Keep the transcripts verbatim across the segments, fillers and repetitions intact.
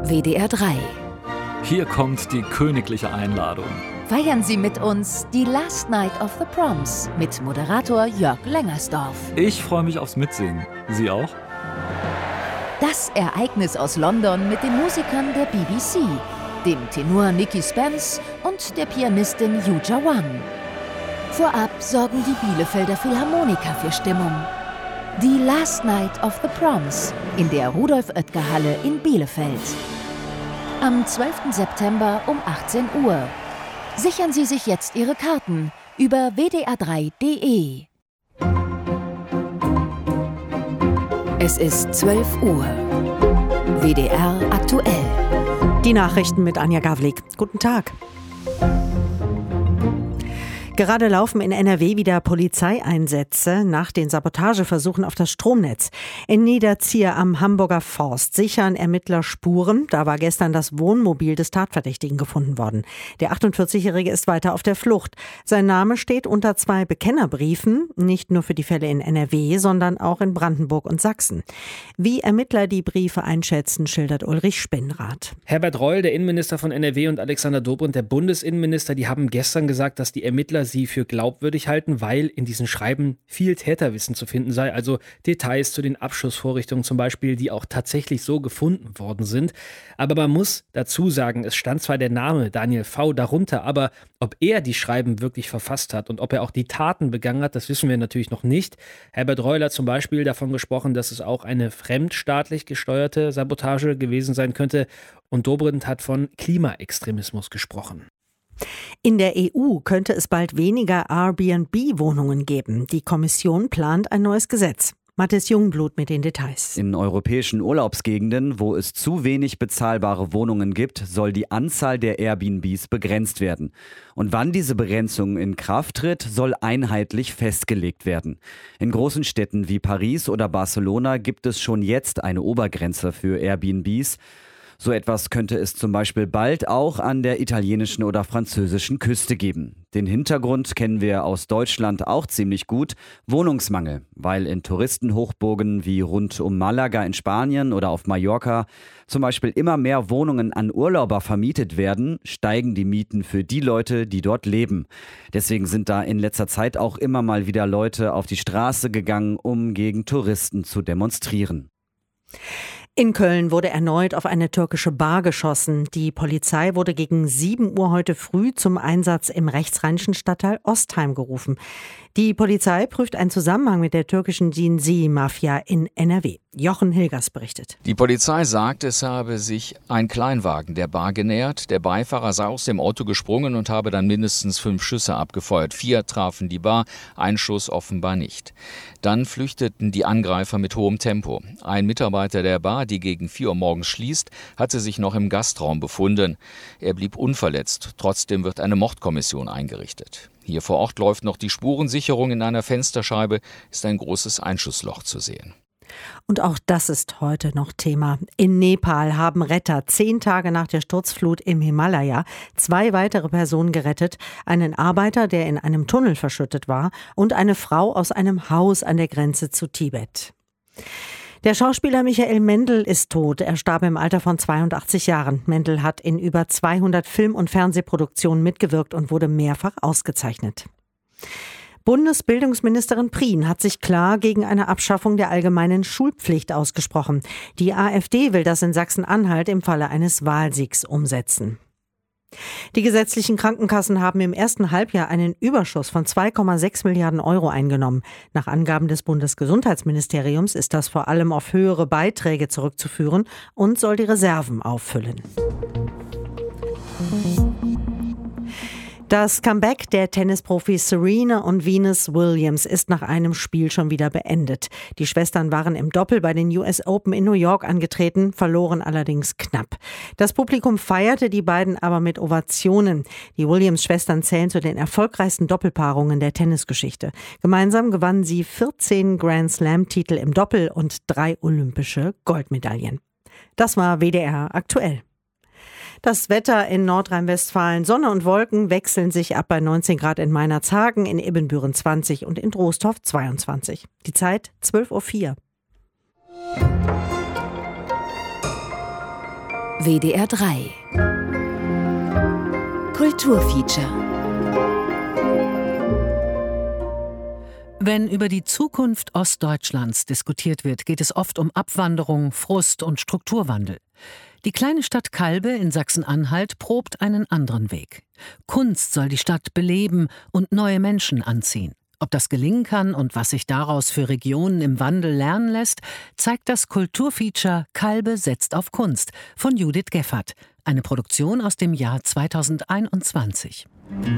W D R drei. Hier kommt die königliche Einladung. Feiern Sie mit uns die Last Night of the Proms mit Moderator Jörg Lengersdorf. Ich freue mich aufs Mitsingen. Sie auch? Das Ereignis aus London mit den Musikern der B B C, dem Tenor Nicky Spence und der Pianistin Yuja Wang. Vorab sorgen die Bielefelder Philharmoniker für Stimmung. Die Last Night of the Proms in der Rudolf-Oetker-Halle in Bielefeld. Am zwölften September um achtzehn Uhr. Sichern Sie sich jetzt Ihre Karten über w d r drei punkt d e. Es ist zwölf Uhr. W D R aktuell. Die Nachrichten mit Anja Gavlik. Guten Tag. Gerade laufen in N R W wieder Polizeieinsätze nach den Sabotageversuchen auf das Stromnetz. In Niederzier am Hamburger Forst sichern Ermittler Spuren. Da war gestern das Wohnmobil des Tatverdächtigen gefunden worden. Der achtundvierzigjährige ist weiter auf der Flucht. Sein Name steht unter zwei Bekennerbriefen, nicht nur für die Fälle in N R W, sondern auch in Brandenburg und Sachsen. Wie Ermittler die Briefe einschätzen, schildert Ulrich Spinnrath. Herbert Reul, der Innenminister von N R W, und Alexander Dobrindt, der Bundesinnenminister, die haben gestern gesagt, dass die Ermittler sie für glaubwürdig halten, weil in diesen Schreiben viel Täterwissen zu finden sei, also Details zu den Abschussvorrichtungen zum Beispiel, die auch tatsächlich so gefunden worden sind. Aber man muss dazu sagen, es stand zwar der Name Daniel V. darunter, aber ob er die Schreiben wirklich verfasst hat und ob er auch die Taten begangen hat, das wissen wir natürlich noch nicht. Herbert Reul hat zum Beispiel davon gesprochen, dass es auch eine fremdstaatlich gesteuerte Sabotage gewesen sein könnte, und Dobrindt hat von Klimaextremismus gesprochen. In der E U könnte es bald weniger Airbnb-Wohnungen geben. Die Kommission plant ein neues Gesetz. Mathis Jungblut mit den Details. In europäischen Urlaubsgegenden, wo es zu wenig bezahlbare Wohnungen gibt, soll die Anzahl der Airbnbs begrenzt werden. Und wann diese Begrenzung in Kraft tritt, soll einheitlich festgelegt werden. In großen Städten wie Paris oder Barcelona gibt es schon jetzt eine Obergrenze für Airbnbs. So etwas könnte es zum Beispiel bald auch an der italienischen oder französischen Küste geben. Den Hintergrund kennen wir aus Deutschland auch ziemlich gut: Wohnungsmangel, weil in Touristenhochburgen wie rund um Malaga in Spanien oder auf Mallorca zum Beispiel immer mehr Wohnungen an Urlauber vermietet werden, steigen die Mieten für die Leute, die dort leben. Deswegen sind da in letzter Zeit auch immer mal wieder Leute auf die Straße gegangen, um gegen Touristen zu demonstrieren. In Köln wurde erneut auf eine türkische Bar geschossen. Die Polizei wurde gegen sieben Uhr heute früh zum Einsatz im rechtsrheinischen Stadtteil Ostheim gerufen. Die Polizei prüft einen Zusammenhang mit der türkischen Cinsi-Mafia in N R W. Jochen Hilgers berichtet. Die Polizei sagt, es habe sich ein Kleinwagen der Bar genähert. Der Beifahrer sei aus dem Auto gesprungen und habe dann mindestens fünf Schüsse abgefeuert. Vier trafen die Bar, ein Schuss offenbar nicht. Dann flüchteten die Angreifer mit hohem Tempo. Ein Mitarbeiter der Bar, die gegen vier Uhr morgens schließt, hatte sich noch im Gastraum befunden. Er blieb unverletzt. Trotzdem wird eine Mordkommission eingerichtet. Hier vor Ort läuft noch die Spurensicherung. In einer Fensterscheibe ist ein großes Einschussloch zu sehen. Und auch das ist heute noch Thema. In Nepal haben Retter zehn Tage nach der Sturzflut im Himalaya zwei weitere Personen gerettet. Einen Arbeiter, der in einem Tunnel verschüttet war, und eine Frau aus einem Haus an der Grenze zu Tibet. Der Schauspieler Michael Mendl ist tot. Er starb im Alter von zweiundachtzig Jahren. Mendl hat in über zweihundert Film- und Fernsehproduktionen mitgewirkt und wurde mehrfach ausgezeichnet. Bundesbildungsministerin Prien hat sich klar gegen eine Abschaffung der allgemeinen Schulpflicht ausgesprochen. Die AfD will das in Sachsen-Anhalt im Falle eines Wahlsiegs umsetzen. Die gesetzlichen Krankenkassen haben im ersten Halbjahr einen Überschuss von zwei Komma sechs Milliarden Euro eingenommen. Nach Angaben des Bundesgesundheitsministeriums ist das vor allem auf höhere Beiträge zurückzuführen und soll die Reserven auffüllen. Das Comeback der Tennisprofis Serena und Venus Williams ist nach einem Spiel schon wieder beendet. Die Schwestern waren im Doppel bei den U S Open in New York angetreten, verloren allerdings knapp. Das Publikum feierte die beiden aber mit Ovationen. Die Williams-Schwestern zählen zu den erfolgreichsten Doppelpaarungen der Tennisgeschichte. Gemeinsam gewannen sie vierzehn Grand-Slam-Titel im Doppel und drei olympische Goldmedaillen. Das war W D R aktuell. Das Wetter in Nordrhein-Westfalen: Sonne und Wolken wechseln sich ab bei neunzehn Grad in Meinerzhagen, in Ibbenbüren zwanzig und in Trostorf zweiundzwanzig. Die Zeit zwölf Uhr vier. W D R drei. Kulturfeature. Wenn über die Zukunft Ostdeutschlands diskutiert wird, geht es oft um Abwanderung, Frust und Strukturwandel. Die kleine Stadt Calbe in Sachsen-Anhalt probt einen anderen Weg. Kunst soll die Stadt beleben und neue Menschen anziehen. Ob das gelingen kann und was sich daraus für Regionen im Wandel lernen lässt, zeigt das Kulturfeature Calbe setzt auf Kunst von Judith Geffert, eine Produktion aus dem Jahr zweitausendeinundzwanzig.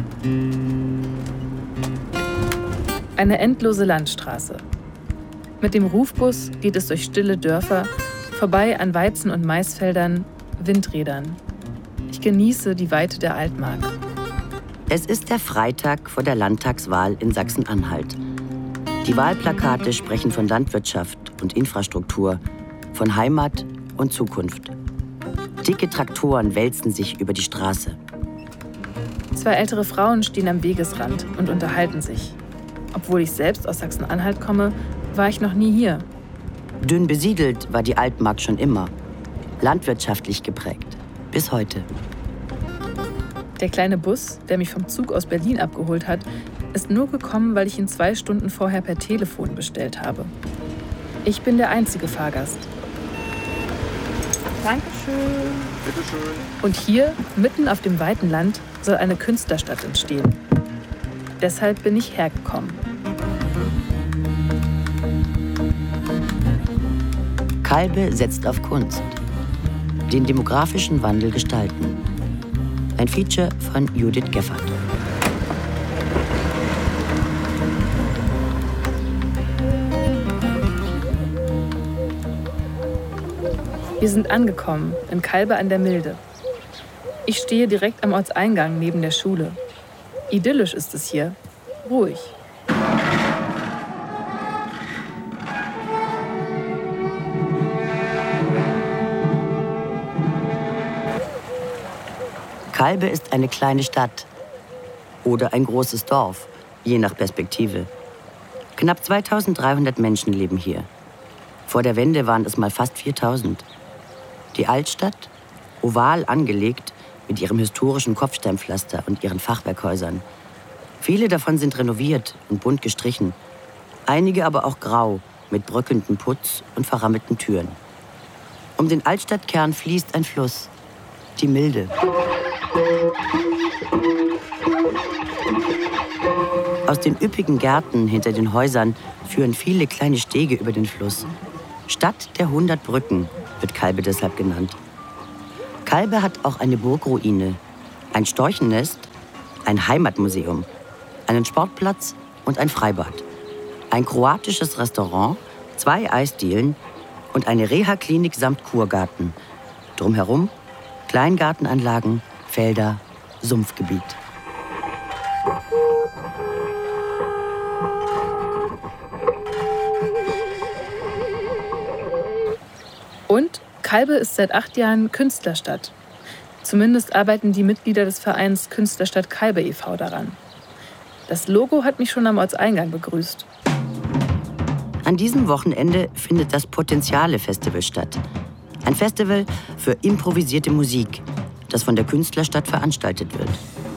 Eine endlose Landstraße. Mit dem Rufbus geht es durch stille Dörfer, vorbei an Weizen- und Maisfeldern, Windrädern. Ich genieße die Weite der Altmark. Es ist der Freitag vor der Landtagswahl in Sachsen-Anhalt. Die Wahlplakate sprechen von Landwirtschaft und Infrastruktur, von Heimat und Zukunft. Dicke Traktoren wälzen sich über die Straße. Zwei ältere Frauen stehen am Wegesrand und unterhalten sich. Obwohl ich selbst aus Sachsen-Anhalt komme, war ich noch nie hier. Dünn besiedelt war die Altmark schon immer. Landwirtschaftlich geprägt. Bis heute. Der kleine Bus, der mich vom Zug aus Berlin abgeholt hat, ist nur gekommen, weil ich ihn zwei Stunden vorher per Telefon bestellt habe. Ich bin der einzige Fahrgast. Dankeschön. Bitteschön. Und hier, mitten auf dem weiten Land, soll eine Künstlerstadt entstehen. Deshalb bin ich hergekommen. Calbe setzt auf Kunst. Den demografischen Wandel gestalten. Ein Feature von Judith Geffert. Wir sind angekommen, in Calbe an der Milde. Ich stehe direkt am Ortseingang neben der Schule. Idyllisch ist es hier, ruhig. Calbe ist eine kleine Stadt oder ein großes Dorf, je nach Perspektive. Knapp zweitausenddreihundert Menschen leben hier. Vor der Wende waren es mal fast viertausend. Die Altstadt, oval angelegt, mit ihrem historischen Kopfsteinpflaster und ihren Fachwerkhäusern. Viele davon sind renoviert und bunt gestrichen, einige aber auch grau, mit bröckelndem Putz und verrammelten Türen. Um den Altstadtkern fließt ein Fluss, die Milde. Aus den üppigen Gärten hinter den Häusern führen viele kleine Stege über den Fluss. Stadt der hundert Brücken wird Calbe deshalb genannt. Calbe hat auch eine Burgruine, ein Storchennest, ein Heimatmuseum, einen Sportplatz und ein Freibad. Ein kroatisches Restaurant, zwei Eisdielen und eine Reha-Klinik samt Kurgarten. Drumherum Kleingartenanlagen, Felder, Sumpfgebiet. Und Calbe ist seit acht Jahren Künstlerstadt. Zumindest arbeiten die Mitglieder des Vereins Künstlerstadt Calbe e V daran. Das Logo hat mich schon am Ortseingang begrüßt. An diesem Wochenende findet das Potenziale-Festival statt. Ein Festival für improvisierte Musik, das von der Künstlerstadt veranstaltet wird.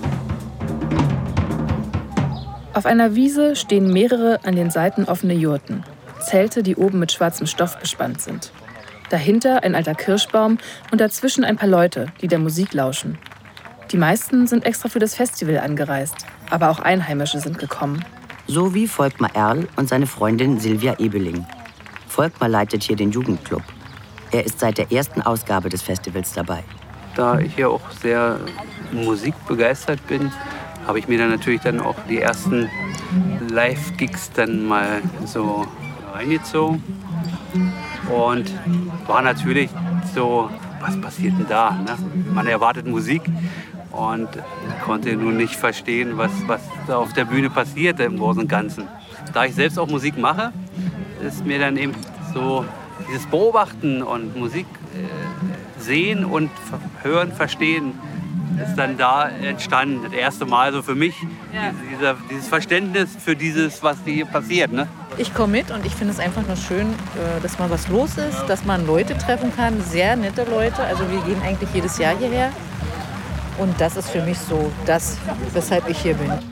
Auf einer Wiese stehen mehrere an den Seiten offene Jurten. Zelte, die oben mit schwarzem Stoff bespannt sind. Dahinter ein alter Kirschbaum und dazwischen ein paar Leute, die der Musik lauschen. Die meisten sind extra für das Festival angereist, aber auch Einheimische sind gekommen. So wie Volkmar Erl und seine Freundin Silvia Ebeling. Volkmar leitet hier den Jugendclub. Er ist seit der ersten Ausgabe des Festivals dabei. Da ich ja auch sehr musikbegeistert bin, habe ich mir dann natürlich dann auch die ersten Live-Gigs dann mal so reingezogen. Und war natürlich so, was passiert denn da? Ne? Man erwartet Musik und konnte nun nicht verstehen, was, was da auf der Bühne passiert im Großen und Ganzen. Da ich selbst auch Musik mache, ist mir dann eben so dieses Beobachten und Musik äh, sehen und hören, verstehen, ist dann da entstanden. Das erste Mal so für mich, ja. dieser, dieses Verständnis für dieses, was hier passiert. Ne? Ich komme mit und ich finde es einfach nur schön, dass mal was los ist, dass man Leute treffen kann, sehr nette Leute. Also wir gehen eigentlich jedes Jahr hierher und das ist für mich so das, weshalb ich hier bin.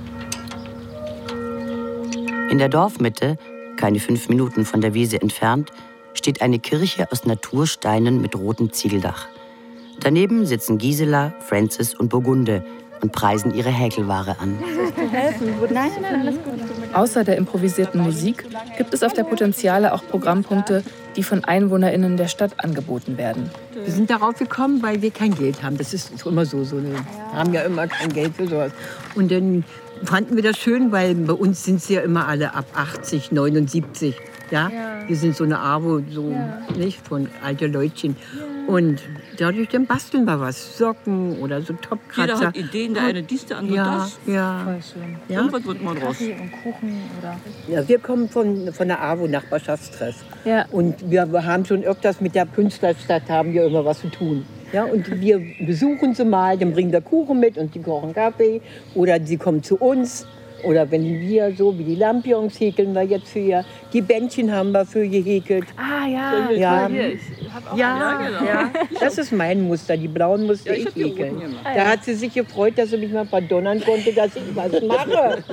In der Dorfmitte, keine fünf Minuten von der Wiese entfernt, steht eine Kirche aus Natursteinen mit rotem Ziegeldach. Daneben sitzen Gisela, Francis und Burgunde und preisen ihre Häkelware an. Nein, nein, alles gut. Außer der improvisierten Musik gibt es auf der Potenziale auch Programmpunkte, die von EinwohnerInnen der Stadt angeboten werden. Wir sind darauf gekommen, weil wir kein Geld haben. Das ist immer so. so eine, wir haben ja immer kein Geld für sowas. Und dann fanden wir das schön, weil bei uns sind sie ja immer alle ab achtzig, neunundsiebzig. Ja? Ja. Wir sind so eine Abo, so, ja. nicht, von alten Leutchen. Ja. Und dadurch dann basteln wir was. Socken oder so Topkratzer. Jeder hat Ideen, der eine dies, der andere ja, das. Ja, voll schön. Ja. Irgendwas wird mal draus. Kaffee und Kuchen oder... Ja, wir kommen von, von der A W O, Nachbarschaftstreff. Ja. Und wir haben schon öfters mit der Künstlerstadt haben wir immer was zu tun. Ja, und wir besuchen sie mal, dann bringen wir Kuchen mit und die kochen Kaffee. Oder sie kommen zu uns. Oder wenn wir so wie die Lampions häkeln wir jetzt für ihr. Die Bändchen haben wir für gehäkelt. Ah ja, ja. Hier, ich hab auch ja, ja, genau. ja, das ist mein Muster. Die blauen musste ja, ich, ich häkeln. Da hat sie sich gefreut, dass sie mich mal verdonnern konnte, dass ich was mache.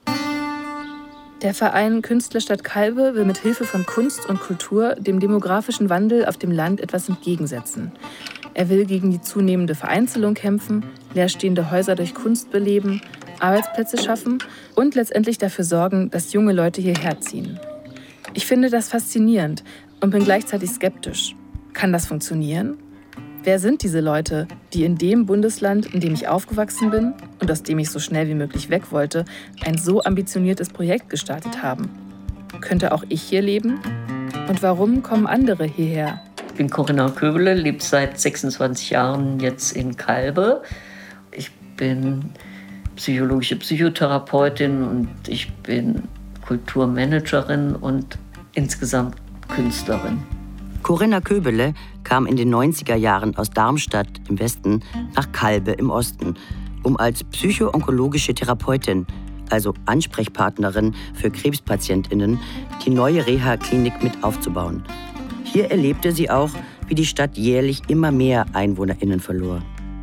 Der Verein Künstlerstadt Calbe will mit Hilfe von Kunst und Kultur dem demografischen Wandel auf dem Land etwas entgegensetzen. Er will gegen die zunehmende Vereinzelung kämpfen, leerstehende Häuser durch Kunst beleben, Arbeitsplätze schaffen und letztendlich dafür sorgen, dass junge Leute hierher ziehen. Ich finde das faszinierend und bin gleichzeitig skeptisch. Kann das funktionieren? Wer sind diese Leute, die in dem Bundesland, in dem ich aufgewachsen bin und aus dem ich so schnell wie möglich weg wollte, ein so ambitioniertes Projekt gestartet haben? Könnte auch ich hier leben? Und warum kommen andere hierher? Ich bin Corinna Köbele, lebe seit sechsundzwanzig Jahren jetzt in Calbe. Ich bin psychologische Psychotherapeutin und ich bin Kulturmanagerin und insgesamt Künstlerin. Corinna Köbele kam in den neunziger Jahren aus Darmstadt im Westen nach Calbe im Osten, um als psycho-onkologische Therapeutin, also Ansprechpartnerin für KrebspatientInnen, die neue Reha-Klinik mit aufzubauen. Hier erlebte sie auch, wie die Stadt jährlich immer mehr EinwohnerInnen verlor.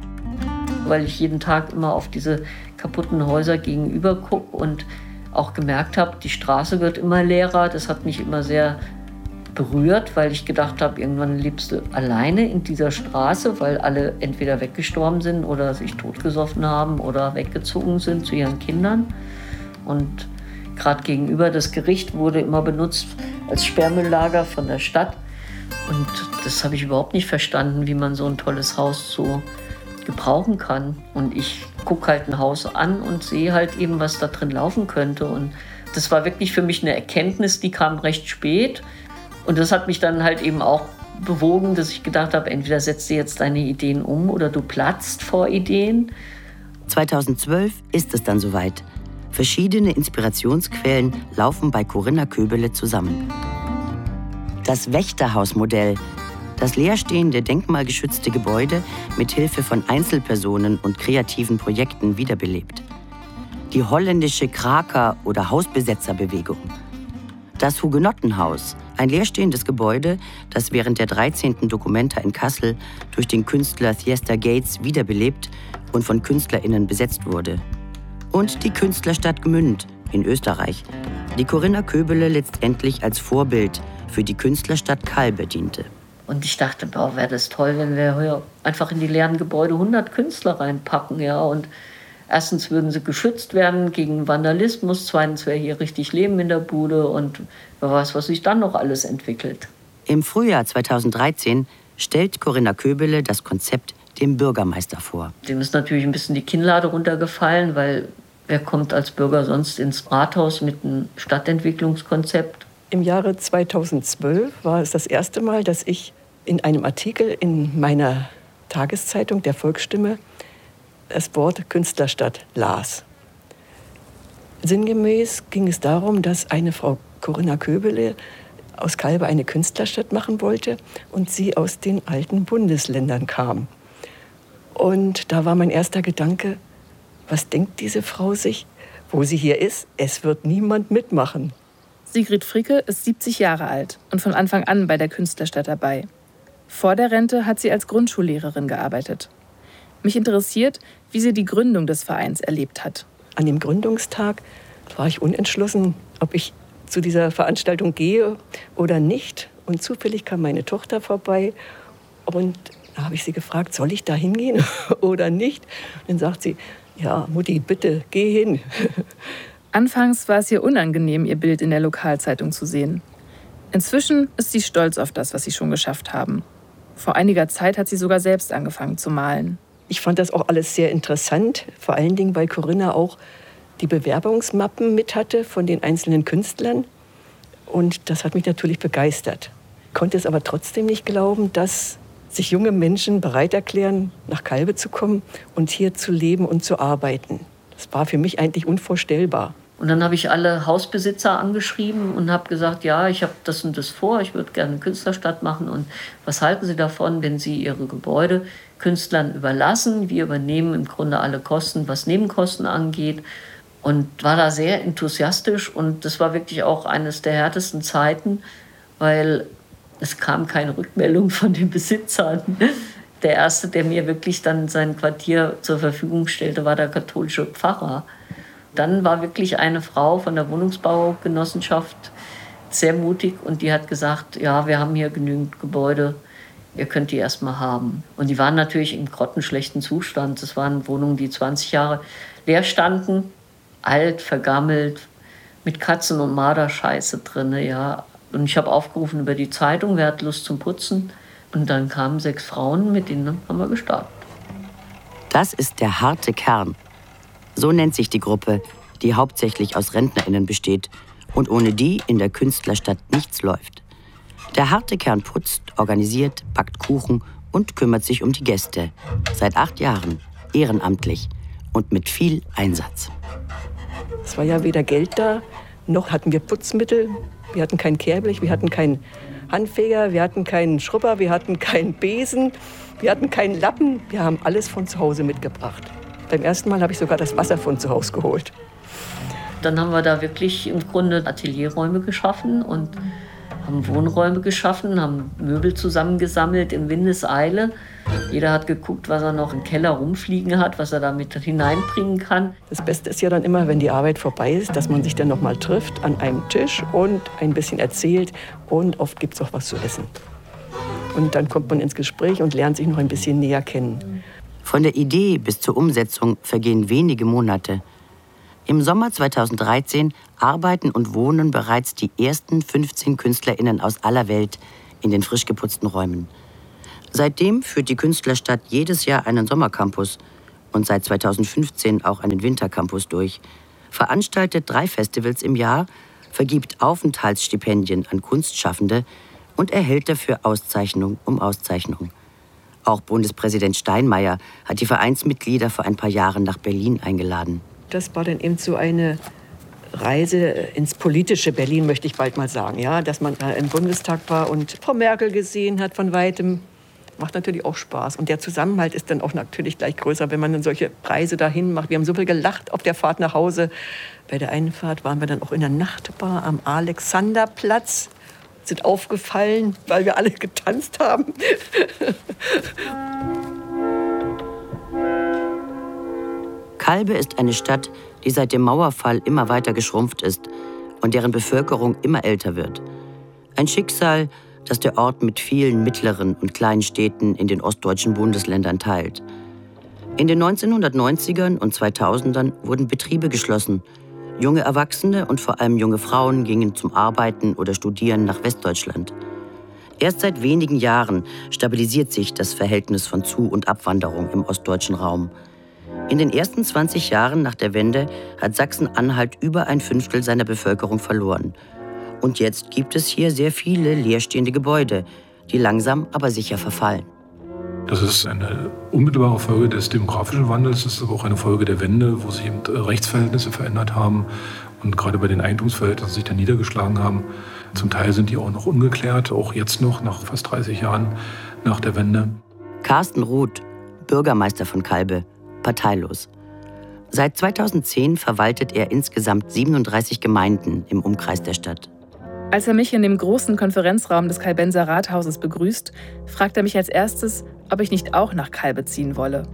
Weil ich jeden Tag immer auf diese kaputten Häuser gegenüber gucke und auch gemerkt habe, die Straße wird immer leerer. Das hat mich immer sehr berührt, weil ich gedacht habe, irgendwann lebst du alleine in dieser Straße, weil alle entweder weggestorben sind oder sich totgesoffen haben oder weggezogen sind zu ihren Kindern. Und gerade gegenüber das Gericht wurde immer benutzt als Sperrmülllager von der Stadt. Und das habe ich überhaupt nicht verstanden, wie man so ein tolles Haus so gebrauchen kann. Und ich gucke halt ein Haus an und sehe halt eben, was da drin laufen könnte. Und das war wirklich für mich eine Erkenntnis, die kam recht spät. Und das hat mich dann halt eben auch bewogen, dass ich gedacht habe, entweder setzt du jetzt deine Ideen um oder du platzt vor Ideen. zweitausendzwölf ist es dann soweit. Verschiedene Inspirationsquellen laufen bei Corinna Köbele zusammen. Das Wächterhausmodell, das leerstehende, denkmalgeschützte Gebäude mit Hilfe von Einzelpersonen und kreativen Projekten wiederbelebt. Die holländische Kraker- oder Hausbesetzerbewegung. Das Hugenottenhaus, ein leerstehendes Gebäude, das während der dreizehnten Documenta in Kassel durch den Künstler Thiester Gates wiederbelebt und von KünstlerInnen besetzt wurde. Und die Künstlerstadt Gmünd in Österreich, die Corinna Köbele letztendlich als Vorbild für die Künstlerstadt Calbe diente. Und ich dachte, boah, wäre das toll, wenn wir hier einfach in die leeren Gebäude hundert Künstler reinpacken, ja, und erstens würden sie geschützt werden gegen Vandalismus, zweitens wäre hier richtig Leben in der Bude und wer weiß, was sich dann noch alles entwickelt. Im Frühjahr zweitausenddreizehn stellt Corinna Köbele das Konzept dem Bürgermeister vor. Dem ist natürlich ein bisschen die Kinnlade runtergefallen, weil wer kommt als Bürger sonst ins Rathaus mit einem Stadtentwicklungskonzept? Im Jahre zweitausendzwölf war es das erste Mal, dass ich in einem Artikel in meiner Tageszeitung, der Volksstimme, das Wort Künstlerstadt las. Sinngemäß ging es darum, dass eine Frau Corinna Köbele aus Calbe eine Künstlerstadt machen wollte und sie aus den alten Bundesländern kam. Und da war mein erster Gedanke, was denkt diese Frau sich, wo sie hier ist? Es wird niemand mitmachen. Sigrid Fricke ist siebzig Jahre alt und von Anfang an bei der Künstlerstadt dabei. Vor der Rente hat sie als Grundschullehrerin gearbeitet. Mich interessiert, wie sie die Gründung des Vereins erlebt hat. An dem Gründungstag war ich unentschlossen, ob ich zu dieser Veranstaltung gehe oder nicht. Und zufällig kam meine Tochter vorbei und da habe ich sie gefragt, soll ich da hingehen oder nicht? Und dann sagt sie, ja, Mutti, bitte, geh hin. Anfangs war es ihr unangenehm, ihr Bild in der Lokalzeitung zu sehen. Inzwischen ist sie stolz auf das, was sie schon geschafft haben. Vor einiger Zeit hat sie sogar selbst angefangen zu malen. Ich fand das auch alles sehr interessant, vor allen Dingen, weil Corinna auch die Bewerbungsmappen mit hatte von den einzelnen Künstlern. Und das hat mich natürlich begeistert. Ich konnte es aber trotzdem nicht glauben, dass sich junge Menschen bereit erklären, nach Calbe zu kommen und hier zu leben und zu arbeiten. Das war für mich eigentlich unvorstellbar. Und dann habe ich alle Hausbesitzer angeschrieben und habe gesagt, ja, ich habe das und das vor, ich würde gerne eine Künstlerstadt machen. Und was halten Sie davon, wenn Sie Ihre Gebäude Künstlern überlassen? Wir übernehmen im Grunde alle Kosten, was Nebenkosten angeht. Und war da sehr enthusiastisch. Und das war wirklich auch eines der härtesten Zeiten, weil es kam keine Rückmeldung von den Besitzern. Der erste, der mir wirklich dann sein Quartier zur Verfügung stellte, war der katholische Pfarrer. Dann war wirklich eine Frau von der Wohnungsbaugenossenschaft sehr mutig und die hat gesagt, ja, wir haben hier genügend Gebäude, ihr könnt die erstmal haben. Und die waren natürlich im grottenschlechten Zustand. Das waren Wohnungen, die zwanzig Jahre leer standen, alt, vergammelt, mit Katzen- und Marderscheiße drin, ja. Und ich habe aufgerufen über die Zeitung, wer hat Lust zum Putzen? Und dann kamen sechs Frauen, mit denen haben wir gestartet. Das ist der harte Kern. So nennt sich die Gruppe, die hauptsächlich aus RentnerInnen besteht und ohne die in der Künstlerstadt nichts läuft. Der harte Kern putzt, organisiert, backt Kuchen und kümmert sich um die Gäste. Seit acht Jahren, ehrenamtlich und mit viel Einsatz. Es war ja weder Geld da, noch hatten wir Putzmittel. Wir hatten kein Kehrblech, wir hatten keinen Handfeger, wir hatten keinen Schrubber, wir hatten keinen Besen, wir hatten keinen Lappen. Wir haben alles von zu Hause mitgebracht. Beim ersten Mal habe ich sogar das Wasser von zu Hause geholt. Dann haben wir da wirklich im Grunde Atelierräume geschaffen und haben Wohnräume geschaffen, haben Möbel zusammengesammelt in Windeseile. Jeder hat geguckt, was er noch im Keller rumfliegen hat, was er damit hineinbringen kann. Das Beste ist ja dann immer, wenn die Arbeit vorbei ist, dass man sich dann noch mal trifft an einem Tisch und ein bisschen erzählt. Und oft gibt es auch was zu essen. Und dann kommt man ins Gespräch und lernt sich noch ein bisschen näher kennen. Von der Idee bis zur Umsetzung vergehen wenige Monate. Im Sommer zweitausenddreizehn arbeiten und wohnen bereits die ersten fünfzehn KünstlerInnen aus aller Welt in den frisch geputzten Räumen. Seitdem führt die Künstlerstadt jedes Jahr einen Sommercampus und seit zweitausendfünfzehn auch einen Wintercampus durch, veranstaltet drei Festivals im Jahr, vergibt Aufenthaltsstipendien an Kunstschaffende und erhält dafür Auszeichnung um Auszeichnung. Auch Bundespräsident Steinmeier hat die Vereinsmitglieder vor ein paar Jahren nach Berlin eingeladen. Das war dann eben so eine Reise ins politische Berlin, möchte ich bald mal sagen. Ja, dass man da im Bundestag war und Frau Merkel gesehen hat von Weitem. Macht natürlich auch Spaß. Und der Zusammenhalt ist dann auch natürlich gleich größer, wenn man dann solche Reise dahin macht. Wir haben so viel gelacht auf der Fahrt nach Hause. Bei der einen Fahrt waren wir dann auch in der Nachtbar am Alexanderplatz. Sind aufgefallen, weil wir alle getanzt haben. Calbe ist eine Stadt, die seit dem Mauerfall immer weiter geschrumpft ist und deren Bevölkerung immer älter wird. Ein Schicksal, das der Ort mit vielen mittleren und kleinen Städten in den ostdeutschen Bundesländern teilt. In den neunzehnhundertneunzigern und zweitausendern wurden Betriebe geschlossen. Junge Erwachsene und vor allem junge Frauen gingen zum Arbeiten oder Studieren nach Westdeutschland. Erst seit wenigen Jahren stabilisiert sich das Verhältnis von Zu- und Abwanderung im ostdeutschen Raum. In den ersten zwanzig Jahren nach der Wende hat Sachsen-Anhalt über ein Fünftel seiner Bevölkerung verloren. Und jetzt gibt es hier sehr viele leerstehende Gebäude, die langsam aber sicher verfallen. Das ist eine unmittelbare Folge des demografischen Wandels. Das ist aber auch eine Folge der Wende, wo sich eben Rechtsverhältnisse verändert haben und gerade bei den Eigentumsverhältnissen sich dann niedergeschlagen haben. Zum Teil sind die auch noch ungeklärt, auch jetzt noch, nach fast dreißig Jahren nach der Wende. Carsten Ruth, Bürgermeister von Calbe, parteilos. Seit zweitausendzehn verwaltet er insgesamt siebenunddreißig Gemeinden im Umkreis der Stadt. Als er mich in dem großen Konferenzraum des Calbenser Rathauses begrüßt, fragt er mich als erstes, ob ich nicht auch nach Calbe ziehen wolle.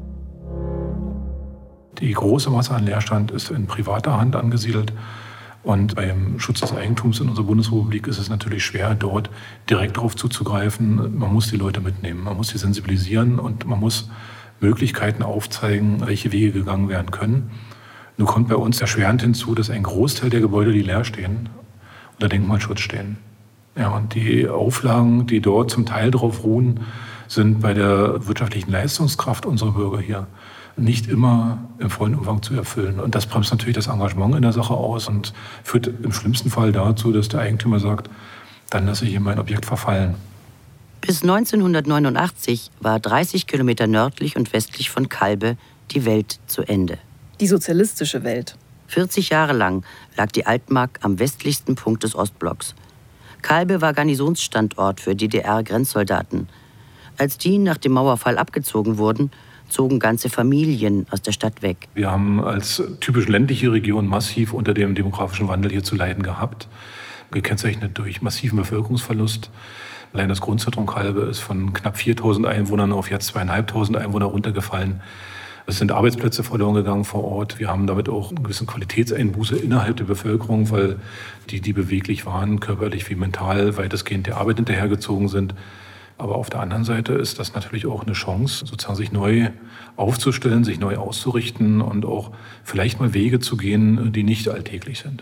Die große Masse an Leerstand ist in privater Hand angesiedelt. Und beim Schutz des Eigentums in unserer Bundesrepublik ist es natürlich schwer, dort direkt darauf zuzugreifen. Man muss die Leute mitnehmen, man muss sie sensibilisieren und man muss Möglichkeiten aufzeigen, welche Wege gegangen werden können. Nun kommt bei uns erschwerend hinzu, dass ein Großteil der Gebäude, die leer stehen, unter Denkmalschutz stehen. Ja, und die Auflagen, die dort zum Teil drauf ruhen, sind bei der wirtschaftlichen Leistungskraft unserer Bürger hier nicht immer im vollen Umfang zu erfüllen. Und das bremst natürlich das Engagement in der Sache aus und führt im schlimmsten Fall dazu, dass der Eigentümer sagt, dann lasse ich hier mein Objekt verfallen. Bis neunzehnhundertneunundachtzig war dreißig Kilometer nördlich und westlich von Calbe die Welt zu Ende. Die sozialistische Welt. vierzig Jahre lang lag die Altmark am westlichsten Punkt des Ostblocks. Calbe war Garnisonsstandort für D D R-Grenzsoldaten. Als die nach dem Mauerfall abgezogen wurden, zogen ganze Familien aus der Stadt weg. Wir haben als typisch ländliche Region massiv unter dem demografischen Wandel hier zu leiden gehabt. Gekennzeichnet durch massiven Bevölkerungsverlust. Allein das Grundzentrum Calbe ist von knapp viertausend Einwohnern auf jetzt zweitausendfünfhundert Einwohner runtergefallen. Es sind Arbeitsplätze verloren gegangen vor Ort. Wir haben damit auch eine gewisse Qualitätseinbuße innerhalb der Bevölkerung, weil die, die beweglich waren, körperlich wie mental, weitestgehend der Arbeit hinterhergezogen sind. Aber auf der anderen Seite ist das natürlich auch eine Chance, sozusagen sich neu aufzustellen, sich neu auszurichten und auch vielleicht mal Wege zu gehen, die nicht alltäglich sind.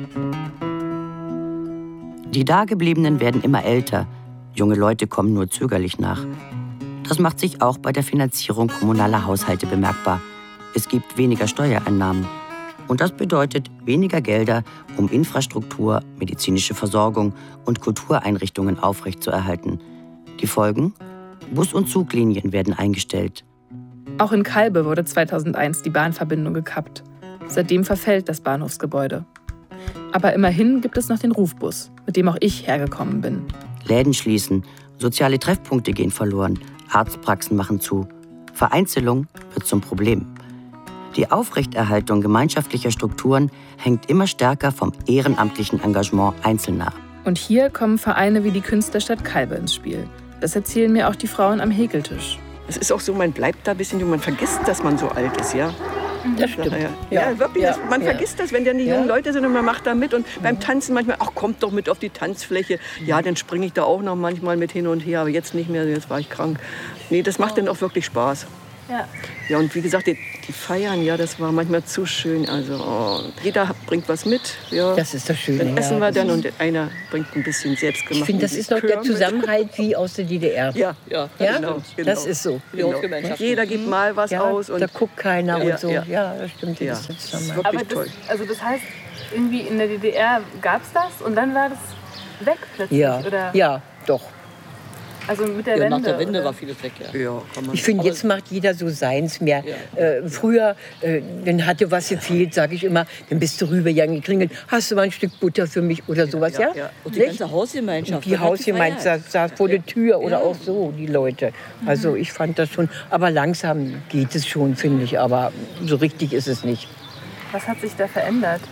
Die Dagebliebenen werden immer älter. Junge Leute kommen nur zögerlich nach. Das macht sich auch bei der Finanzierung kommunaler Haushalte bemerkbar. Es gibt weniger Steuereinnahmen. Und das bedeutet weniger Gelder, um Infrastruktur, medizinische Versorgung und Kultureinrichtungen aufrechtzuerhalten. Die Folgen? Bus- und Zuglinien werden eingestellt. Auch in Calbe wurde zweitausendeins die Bahnverbindung gekappt. Seitdem verfällt das Bahnhofsgebäude. Aber immerhin gibt es noch den Rufbus, mit dem auch ich hergekommen bin. Läden schließen, soziale Treffpunkte gehen verloren, Arztpraxen machen zu. Vereinzelung wird zum Problem. Die Aufrechterhaltung gemeinschaftlicher Strukturen hängt immer stärker vom ehrenamtlichen Engagement Einzelner ab. Und hier kommen Vereine wie die Künstlerstadt Calbe ins Spiel. Das erzählen mir auch die Frauen am Häkeltisch. Es ist auch so, man bleibt da ein bisschen jung, man vergisst, dass man so alt ist, ja. Das stimmt. Ja, ja wirklich, ja. Das, man ja. vergisst das, wenn dann die jungen ja. Leute sind und man macht da mit. Und beim Tanzen manchmal, ach, kommt doch mit auf die Tanzfläche. Ja, dann springe ich da auch noch manchmal mit hin und her, aber jetzt nicht mehr, jetzt war ich krank. Nee, das macht dann auch wirklich Spaß. Ja. Ja, und wie gesagt, die, die Feiern, ja, das war manchmal zu schön. Also, oh, jeder bringt was mit. Ja. Das ist das Schöne. Dann essen ja. wir dann und einer bringt ein bisschen selbstgemacht. Ich finde, das ist doch der Zusammenhalt wie aus der D D R. Ja, ja, ja? Genau, genau. Das ist so. Genau. Jeder gibt mal was ja, aus. Und da guckt keiner ja, und so. Ja, ja das stimmt. Ja. Das ist, das ist Aber wirklich das, toll. also das heißt, irgendwie in der D D R gab es das und dann war das weg plötzlich? Ja, oder? ja doch. Also mit der ja, Wende? Nach der Wende oder? war vieles weg, ja. Ja, kann man Ich finde, jetzt macht jeder so seins mehr. Ja. Äh, früher, äh, dann hat dir was gefehlt, sage ich immer, dann bist du rübergegangen, geklingelt, hast du mal ein Stück Butter für mich oder sowas, ja? Ja, ja. Und die ganze Hausgemeinschaft. Die Hausgemeinschaft saß vor der Tür oder Ja. auch so, die Leute. Also ich fand das schon, aber langsam geht es schon, finde ich, aber so richtig ist es nicht. Was hat sich da verändert?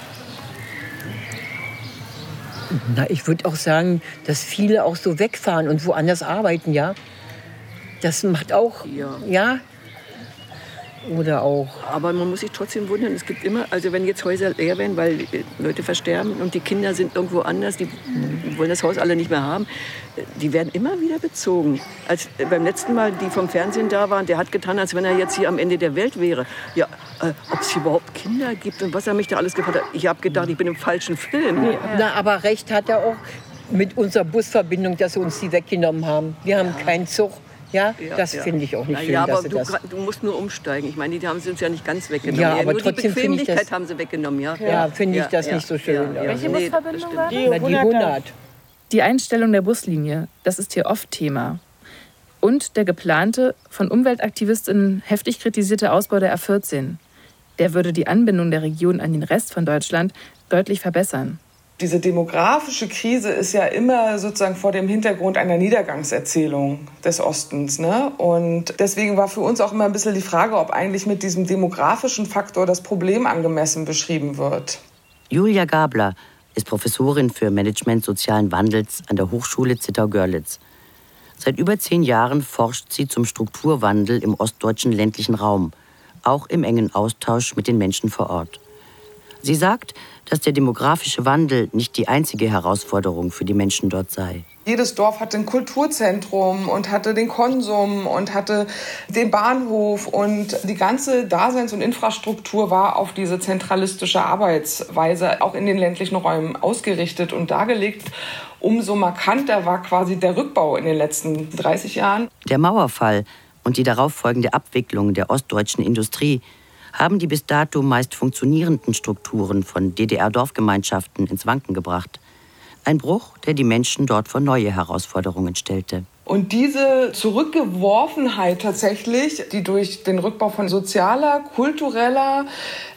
Na, ich würde auch sagen, dass viele auch so wegfahren und woanders arbeiten, ja. Das macht auch, Ja. ja. Oder auch. Aber man muss sich trotzdem wundern, es gibt immer, also wenn jetzt Häuser leer werden, weil äh, Leute versterben und die Kinder sind irgendwo anders, die wollen das Haus alle nicht mehr haben, äh, die werden immer wieder bezogen. Als äh, beim letzten Mal, die vom Fernsehen da waren, der hat getan, als wenn er jetzt hier am Ende der Welt wäre. Ja, äh, ob es überhaupt Kinder gibt und was er mich da alles gefragt hat. Ich habe gedacht, ich bin im falschen Film. Nee, na, aber recht hat er auch mit unserer Busverbindung, dass sie uns die weggenommen haben. Wir haben keinen Zug. Ja, Ja, das ja. finde ich auch nicht Na schön, ja, dass aber sie du, das... gra- du musst nur umsteigen. Ich meine, die haben sie uns ja nicht ganz weggenommen. Ja, Ja, aber nur trotzdem die finde ich Bequemlichkeit das- haben sie weggenommen, ja. Ja, finde ich Ja, das ja, nicht so schön. ja, ja. Welche Nee, Busverbindung das war stimmt. das? Na, die hundert. Die Einstellung der Buslinie, das ist hier oft Thema. Und der geplante, von Umweltaktivistinnen heftig kritisierte Ausbau der A vierzehn. Der würde die Anbindung der Region an den Rest von Deutschland deutlich verbessern. Diese demografische Krise ist ja immer sozusagen vor dem Hintergrund einer Niedergangserzählung des Ostens, ne? Und deswegen war für uns auch immer ein bisschen die Frage, ob eigentlich mit diesem demografischen Faktor das Problem angemessen beschrieben wird. Julia Gabler, ist Professorin für Management sozialen Wandels an der Hochschule Zittau-Görlitz. Seit über zehn Jahren forscht sie zum Strukturwandel im ostdeutschen ländlichen Raum, auch im engen Austausch mit den Menschen vor Ort. Sie sagt, dass der demografische Wandel nicht die einzige Herausforderung für die Menschen dort sei. Jedes Dorf hatte ein Kulturzentrum und hatte den Konsum und hatte den Bahnhof. Und die ganze Daseins- und Infrastruktur war auf diese zentralistische Arbeitsweise auch in den ländlichen Räumen ausgerichtet und dargelegt. Umso markanter war quasi der Rückbau in den letzten dreißig Jahren. Der Mauerfall und die darauffolgende Abwicklung der ostdeutschen Industrie haben die bis dato meist funktionierenden Strukturen von D D R-Dorfgemeinschaften ins Wanken gebracht. Ein Bruch, der die Menschen dort vor neue Herausforderungen stellte. Und diese Zurückgeworfenheit tatsächlich, die durch den Rückbau von sozialer, kultureller,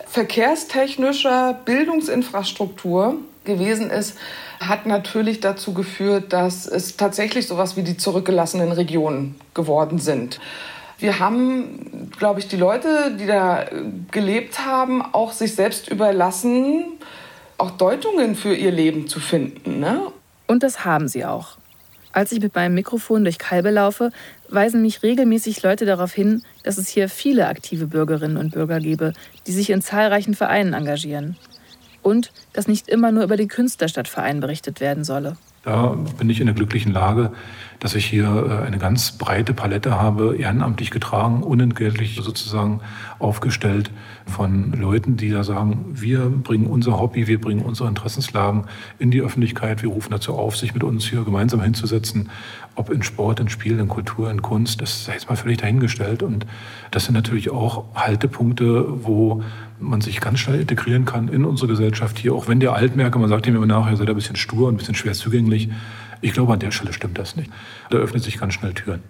verkehrstechnischer Bildungsinfrastruktur gewesen ist, hat natürlich dazu geführt, dass es tatsächlich sowas wie die zurückgelassenen Regionen geworden sind. Wir haben, glaube ich, die Leute, die da gelebt haben, auch sich selbst überlassen, auch Deutungen für ihr Leben zu finden, ne? Und das haben sie auch. Als ich mit meinem Mikrofon durch Calbe laufe, weisen mich regelmäßig Leute darauf hin, dass es hier viele aktive Bürgerinnen und Bürger gebe, die sich in zahlreichen Vereinen engagieren. Und dass nicht immer nur über den Künstlerstadtverein berichtet werden solle. Da bin ich in der glücklichen Lage, dass ich hier eine ganz breite Palette habe, ehrenamtlich getragen, unentgeltlich sozusagen aufgestellt von Leuten, die da sagen, wir bringen unser Hobby, wir bringen unsere Interessenslagen in die Öffentlichkeit, wir rufen dazu auf, sich mit uns hier gemeinsam hinzusetzen, ob in Sport, in Spiel, in Kultur, in Kunst, das sei jetzt mal völlig dahingestellt. Und das sind natürlich auch Haltepunkte, wo man sich ganz schnell integrieren kann in unsere Gesellschaft hier, auch wenn der Altmerker, man sagt ihm immer nachher, seid ein bisschen stur und ein bisschen schwer zugänglich. Ich glaube, an der Stelle stimmt das nicht. Da öffnet sich ganz schnell Türen.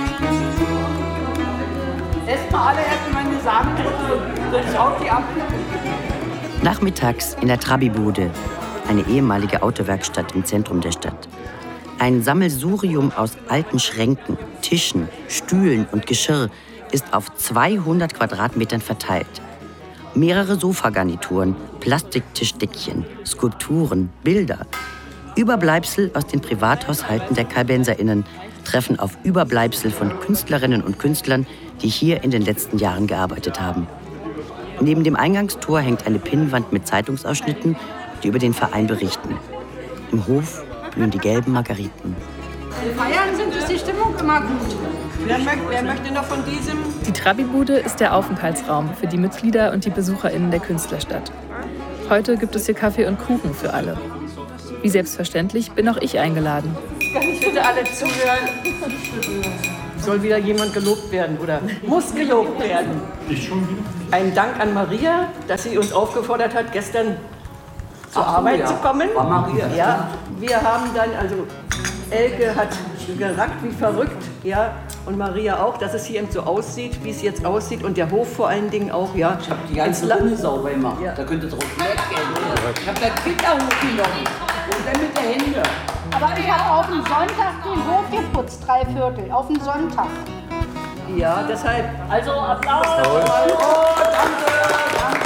Erstmal alle erstmal eine Sahne sonst auf die Ampel. Nachmittags in der Trabi-Bude, eine ehemalige Autowerkstatt im Zentrum der Stadt. Ein Sammelsurium aus alten Schränken, Tischen, Stühlen und Geschirr ist auf zweihundert Quadratmetern verteilt. Mehrere Sofagarnituren, Plastiktischdeckchen, Skulpturen, Bilder. Überbleibsel aus den Privathaushalten der KalbenserInnen treffen auf Überbleibsel von Künstlerinnen und Künstlern, die hier in den letzten Jahren gearbeitet haben. Neben dem Eingangstor hängt eine Pinnwand mit Zeitungsausschnitten, die über den Verein berichten. Im Hof blühen die gelben Margariten. Die Feiern sind, ist die Stimmung immer gut. Wer möchte, wer möchte noch von diesem? Die Trabi-Bude ist der Aufenthaltsraum für die Mitglieder und die BesucherInnen der Künstlerstadt. Heute gibt es hier Kaffee und Kuchen für alle. Wie selbstverständlich bin auch ich eingeladen. Kann ich bitte alle zuhören? Soll wieder jemand gelobt werden oder muss gelobt werden? Ich schon wieder. Ein Dank an Maria, dass sie uns aufgefordert hat, gestern zur Ach, Arbeit ja. zu kommen. War Maria. Ja, wir haben dann, also Elke hat gerackt wie verrückt, ja, und Maria auch, dass es hier eben so aussieht, wie es jetzt aussieht und der Hof vor allen Dingen auch, ja. Ich habe die ganze Runde sauber gemacht, ja. Da könnte es drauf weggehen. Ich habe das Kind da hochgenommen und dann mit der Hände. Aber ich habe auf den Sonntag den Hof geputzt, drei Viertel, auf den Sonntag. Ja, deshalb. Also Applaus! Oh, danke, danke.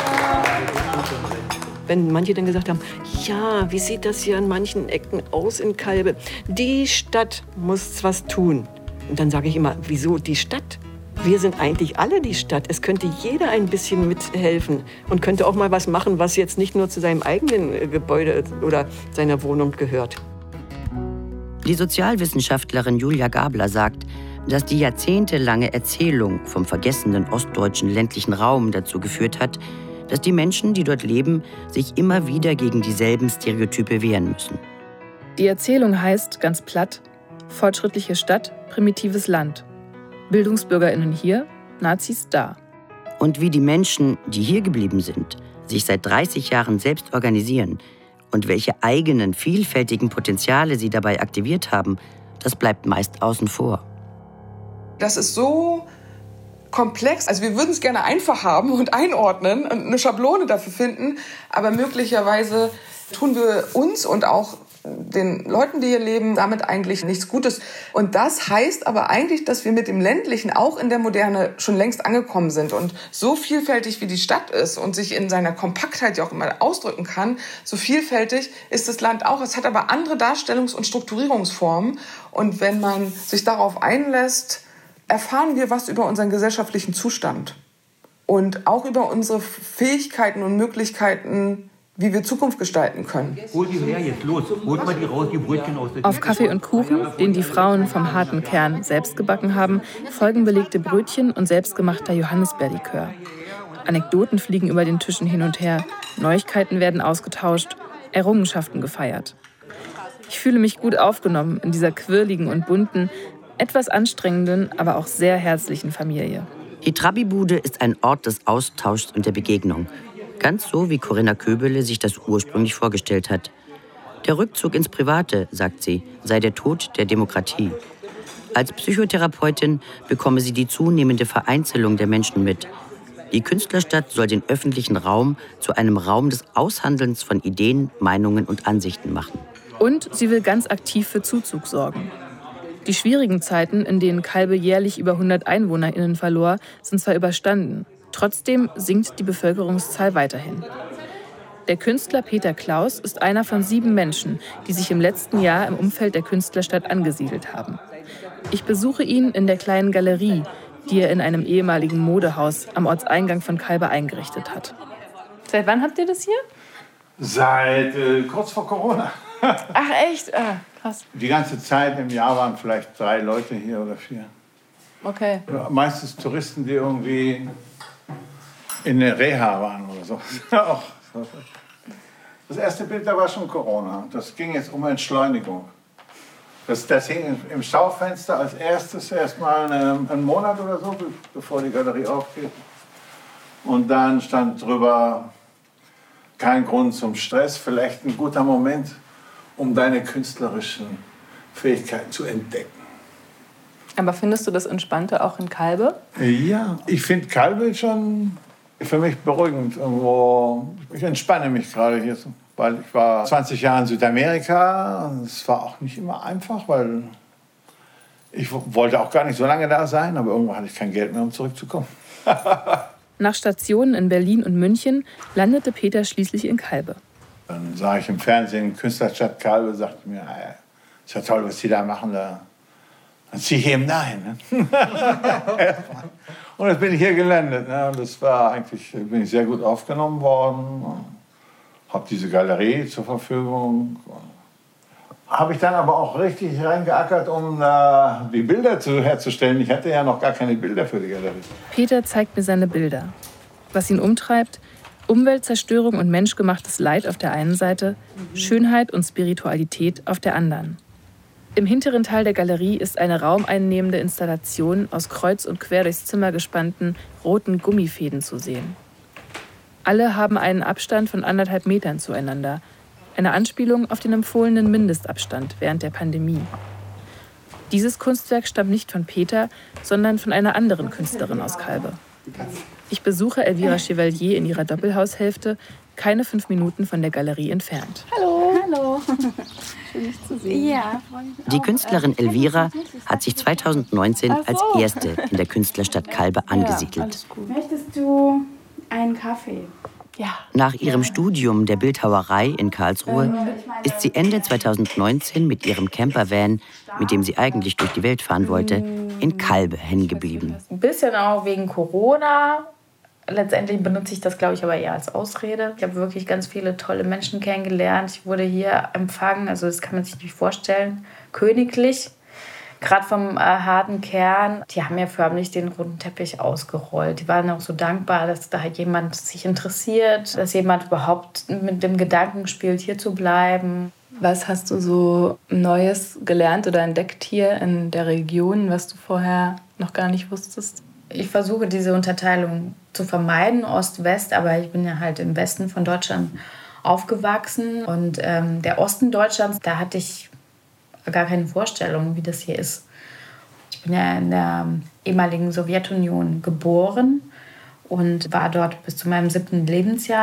Wenn manche dann gesagt haben, ja, wie sieht das hier an manchen Ecken aus in Calbe? Die Stadt muss was tun. Und dann sage ich immer, wieso die Stadt? Wir sind eigentlich alle die Stadt. Es könnte jeder ein bisschen mithelfen und könnte auch mal was machen, was jetzt nicht nur zu seinem eigenen Gebäude oder seiner Wohnung gehört. Die Sozialwissenschaftlerin Julia Gabler sagt, dass die jahrzehntelange Erzählung vom vergessenen ostdeutschen ländlichen Raum dazu geführt hat, dass die Menschen, die dort leben, sich immer wieder gegen dieselben Stereotype wehren müssen. Die Erzählung heißt, ganz platt, fortschrittliche Stadt, primitives Land. BildungsbürgerInnen hier, Nazis da. Und wie die Menschen, die hier geblieben sind, sich seit dreißig Jahren selbst organisieren und welche eigenen, vielfältigen Potenziale sie dabei aktiviert haben, das bleibt meist außen vor. Das ist so komplex. Also wir würden es gerne einfach haben und einordnen und eine Schablone dafür finden, aber möglicherweise tun wir uns und auch den Leuten, die hier leben, damit eigentlich nichts Gutes. Und das heißt aber eigentlich, dass wir mit dem Ländlichen auch in der Moderne schon längst angekommen sind. Und so vielfältig wie die Stadt ist und sich in seiner Kompaktheit ja auch immer ausdrücken kann, so vielfältig ist das Land auch. Es hat aber andere Darstellungs- und Strukturierungsformen. Und wenn man sich darauf einlässt, erfahren wir was über unseren gesellschaftlichen Zustand. Und auch über unsere Fähigkeiten und Möglichkeiten, wie wir Zukunft gestalten können. Auf Kaffee und Kuchen, den die Frauen vom harten Kern selbst gebacken haben, folgen belegte Brötchen und selbstgemachter Johannisbeerlikör. Anekdoten fliegen über den Tischen hin und her, Neuigkeiten werden ausgetauscht, Errungenschaften gefeiert. Ich fühle mich gut aufgenommen in dieser quirligen und bunten, etwas anstrengenden, aber auch sehr herzlichen Familie. Die Trabi-Bude ist ein Ort des Austauschs und der Begegnung. Ganz so, wie Corinna Köbele sich das ursprünglich vorgestellt hat. Der Rückzug ins Private, sagt sie, sei der Tod der Demokratie. Als Psychotherapeutin bekomme sie die zunehmende Vereinzelung der Menschen mit. Die Künstlerstadt soll den öffentlichen Raum zu einem Raum des Aushandelns von Ideen, Meinungen und Ansichten machen. Und sie will ganz aktiv für Zuzug sorgen. Die schwierigen Zeiten, in denen Calbe jährlich über hundert EinwohnerInnen verlor, sind zwar überstanden. Trotzdem sinkt die Bevölkerungszahl weiterhin. Der Künstler Peter Klaus ist einer von sieben Menschen, die sich im letzten Jahr im Umfeld der Künstlerstadt angesiedelt haben. Ich besuche ihn in der kleinen Galerie, die er in einem ehemaligen Modehaus am Ortseingang von Calbe eingerichtet hat. Seit wann habt ihr das hier? Seit äh, kurz vor Corona. Ach echt? Ah, krass. Die ganze Zeit im Jahr waren vielleicht drei Leute hier oder vier. Okay. Ja, meistens Touristen, die irgendwie in der Reha waren oder so. Auch. Das erste Bild, da war schon Corona. Das ging jetzt um Entschleunigung. Das, das hing im Schaufenster als erstes erst mal eine, einen Monat oder so, bevor die Galerie aufgeht. Und dann stand drüber, kein Grund zum Stress, vielleicht ein guter Moment, um deine künstlerischen Fähigkeiten zu entdecken. Aber findest du das Entspannte auch in Calbe? Ja, ich finde Calbe schon für mich beruhigend. Irgendwo. Ich entspanne mich gerade hier, weil ich war zwanzig Jahre in Südamerika. Und es war auch nicht immer einfach, weil ich wollte auch gar nicht so lange da sein, aber irgendwann hatte ich kein Geld mehr, um zurückzukommen. Nach Stationen in Berlin und München landete Peter schließlich in Calbe. Dann sah ich im Fernsehen Künstlerstadt Calbe, sagte mir, ist ja toll, was Sie da machen. Da. Dann ziehe ich eben dahin. Ne? Und jetzt bin ich hier gelandet. Ne? Und das war eigentlich, bin ich sehr gut aufgenommen worden. Habe diese Galerie zur Verfügung. Habe ich dann aber auch richtig reingeackert, um äh, die Bilder zu, herzustellen. Ich hatte ja noch gar keine Bilder für die Galerie. Peter zeigt mir seine Bilder. Was ihn umtreibt: Umweltzerstörung und menschgemachtes Leid auf der einen Seite, Schönheit und Spiritualität auf der anderen. Im hinteren Teil der Galerie ist eine raumeinnehmende Installation aus kreuz und quer durchs Zimmer gespannten roten Gummifäden zu sehen. Alle haben einen Abstand von anderthalb Metern zueinander. Eine Anspielung auf den empfohlenen Mindestabstand während der Pandemie. Dieses Kunstwerk stammt nicht von Peter, sondern von einer anderen Künstlerin aus Calbe. Ich besuche Elvira Chevalier in ihrer Doppelhaushälfte, keine fünf Minuten von der Galerie entfernt. Hallo. Hallo. Schön, dich zu sehen. Ja, Die Künstlerin Elvira hat sich zweitausendneunzehn als erste in der Künstlerstadt Calbe angesiedelt. Möchtest du einen Kaffee? Ja. Nach ihrem Studium der Bildhauerei in Karlsruhe ist sie Ende zweitausendneunzehn mit ihrem Campervan, mit dem sie eigentlich durch die Welt fahren wollte, in Calbe hängen geblieben. Ein bisschen auch wegen Corona. Letztendlich benutze ich das, glaube ich, aber eher als Ausrede. Ich habe wirklich ganz viele tolle Menschen kennengelernt. Ich wurde hier empfangen, also das kann man sich nicht vorstellen, königlich. Gerade vom äh, harten Kern, die haben ja förmlich den roten Teppich ausgerollt. Die waren auch so dankbar, dass da jemand sich interessiert, dass jemand überhaupt mit dem Gedanken spielt, hier zu bleiben. Was hast du so Neues gelernt oder entdeckt hier in der Region, was du vorher noch gar nicht wusstest? Ich versuche diese Unterteilung zu vermeiden, Ost-West, aber ich bin ja halt im Westen von Deutschland aufgewachsen. Und ähm, der Osten Deutschlands, da hatte ich gar keine Vorstellung, wie das hier ist. Ich bin ja in der ehemaligen Sowjetunion geboren und war dort bis zu meinem siebten Lebensjahr.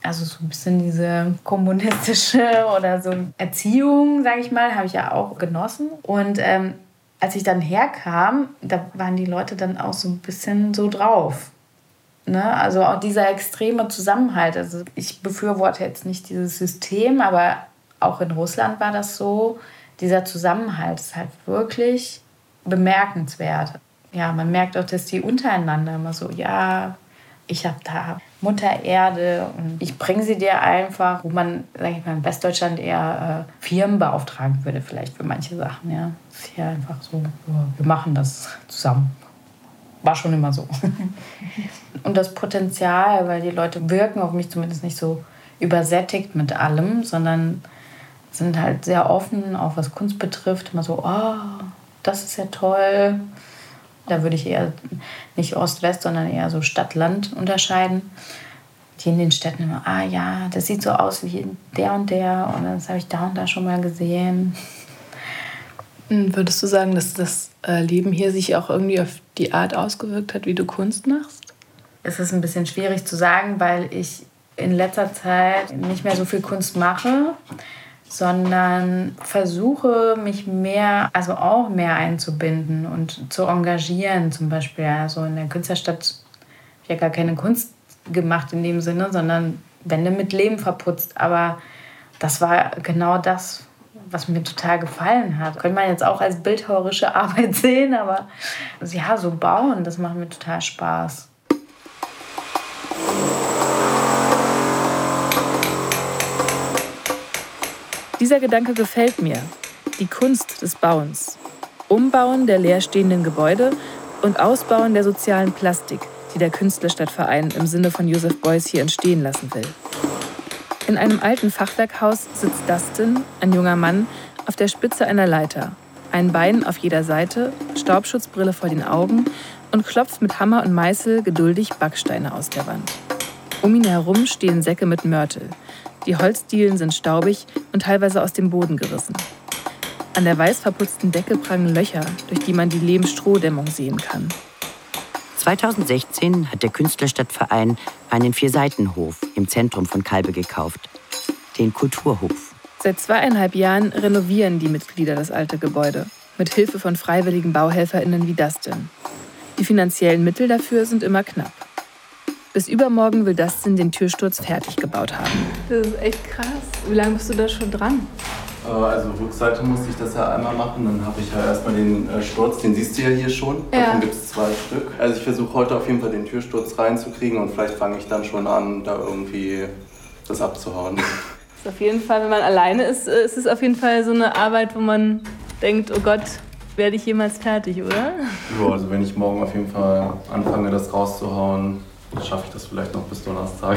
Also so ein bisschen diese kommunistische oder so Erziehung, sage ich mal, habe ich ja auch genossen. Und ähm, als ich dann herkam, da waren die Leute dann auch so ein bisschen so drauf. Ne? Also auch dieser extreme Zusammenhalt. Also ich befürworte jetzt nicht dieses System, aber auch in Russland war das so. Dieser Zusammenhalt ist halt wirklich bemerkenswert. Ja, man merkt auch, dass die untereinander immer so, ja, ich habe da Mutter Erde und ich bringe sie dir einfach, wo man, sage ich mal, in Westdeutschland eher äh, Firmen beauftragen würde, vielleicht für manche Sachen. Ja. Das ist hier einfach so, wir machen das zusammen. War schon immer so. Und das Potenzial, weil die Leute wirken auf mich zumindest nicht so übersättigt mit allem, sondern sind halt sehr offen, auch was Kunst betrifft. Immer so, oh, das ist ja toll. Da würde ich eher nicht Ost-West, sondern eher so Stadt-Land unterscheiden. Die in den Städten immer, ah ja, das sieht so aus wie der und der und das habe ich da und da schon mal gesehen. Würdest du sagen, dass das Leben hier sich auch irgendwie auf die Art ausgewirkt hat, wie du Kunst machst? Es ist ein bisschen schwierig zu sagen, weil ich in letzter Zeit nicht mehr so viel Kunst mache, sondern versuche, mich mehr, also auch mehr einzubinden und zu engagieren. Zum Beispiel also in der Künstlerstadt habe ich ja gar keine Kunst gemacht in dem Sinne, sondern Wände mit Leben verputzt. Aber das war genau das, was mir total gefallen hat. Könnte man jetzt auch als bildhauerische Arbeit sehen, aber ja, so bauen, das macht mir total Spaß. Dieser Gedanke gefällt mir. Die Kunst des Bauens. Umbauen der leerstehenden Gebäude und Ausbauen der sozialen Plastik, die der Künstlerstadtverein im Sinne von Joseph Beuys hier entstehen lassen will. In einem alten Fachwerkhaus sitzt Dustin, ein junger Mann, auf der Spitze einer Leiter. Ein Bein auf jeder Seite, Staubschutzbrille vor den Augen und klopft mit Hammer und Meißel geduldig Backsteine aus der Wand. Um ihn herum stehen Säcke mit Mörtel. Die Holzdielen sind staubig und teilweise aus dem Boden gerissen. An der weiß verputzten Decke prangen Löcher, durch die man die Lehm-Strohdämmung sehen kann. zweitausendsechzehn hat der Künstlerstadtverein einen Vierseitenhof im Zentrum von Kalbe gekauft, den Kulturhof. Seit zweieinhalb Jahren renovieren die Mitglieder das alte Gebäude, mit Hilfe von freiwilligen BauhelferInnen wie Dustin. Die finanziellen Mittel dafür sind immer knapp. Bis übermorgen will Dustin den Türsturz fertig gebaut haben. Das ist echt krass. Wie lange bist du da schon dran? Also Rückseite musste ich das ja einmal machen, dann habe ich ja erstmal den Sturz, den siehst du ja hier schon. Ja. Davon gibt es zwei Stück. Also ich versuche heute auf jeden Fall den Türsturz reinzukriegen und vielleicht fange ich dann schon an, da irgendwie das abzuhauen. Das ist auf jeden Fall, wenn man alleine ist, ist es auf jeden Fall so eine Arbeit, wo man denkt, oh Gott, werde ich jemals fertig, oder? Ja, also wenn ich morgen auf jeden Fall anfange, das rauszuhauen, dann schaffe ich das vielleicht noch bis Donnerstag.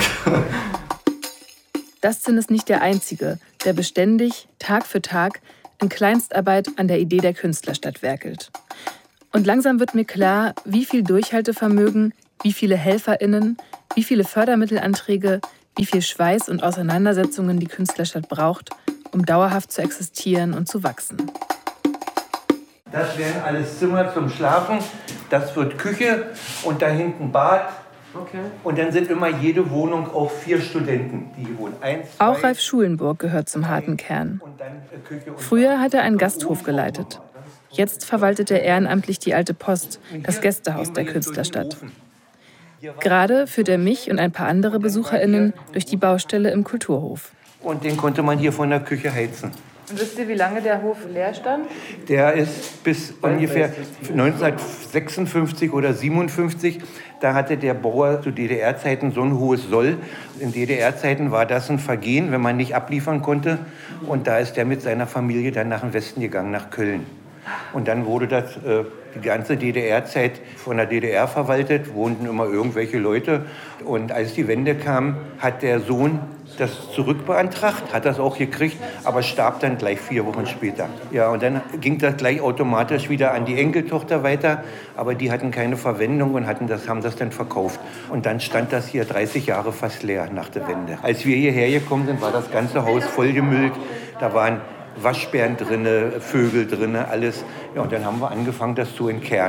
Dustin ist nicht der Einzige, der beständig, Tag für Tag, in Kleinstarbeit an der Idee der Künstlerstadt werkelt. Und langsam wird mir klar, wie viel Durchhaltevermögen, wie viele HelferInnen, wie viele Fördermittelanträge, wie viel Schweiß und Auseinandersetzungen die Künstlerstadt braucht, um dauerhaft zu existieren und zu wachsen. Das wären alles Zimmer zum Schlafen, das wird Küche und da hinten Bad. Okay. Und dann sind immer jede Wohnung auch vier Studenten, die wohnen. Eins, zwei, Auch Ralf Schulenburg gehört zum harten Kern. Früher hat er einen Gasthof geleitet. Jetzt verwaltet er ehrenamtlich die Alte Post, das Gästehaus der Künstlerstadt. Gerade führt er mich und ein paar andere BesucherInnen durch die Baustelle im Kulturhof. Und den konnte man hier von der Küche heizen. Und wisst ihr, wie lange der Hof leer stand? Der ist bis ungefähr neunzehnhundertsechsundfünfzig oder siebenundfünfzig, da hatte der Bauer zu D D R-Zeiten so ein hohes Soll. In D D R-Zeiten war das ein Vergehen, wenn man nicht abliefern konnte. Und da ist der mit seiner Familie dann nach dem Westen gegangen, nach Köln. Und dann wurde das äh, die ganze D D R-Zeit von der D D R verwaltet, wohnten immer irgendwelche Leute. Und als die Wende kam, hat der Sohn das zurückbeantragt, hat das auch gekriegt, aber starb dann gleich vier Wochen später. Ja, und dann ging das gleich automatisch wieder an die Enkeltochter weiter, aber die hatten keine Verwendung und hatten das, haben das dann verkauft. Und dann stand das hier dreißig Jahre fast leer nach der Wende. Als wir hierher gekommen sind, war das ganze Haus vollgemüllt. Da waren Waschbären drinne, Vögel drinne, alles. Ja, und dann haben wir angefangen, das zu entkernen.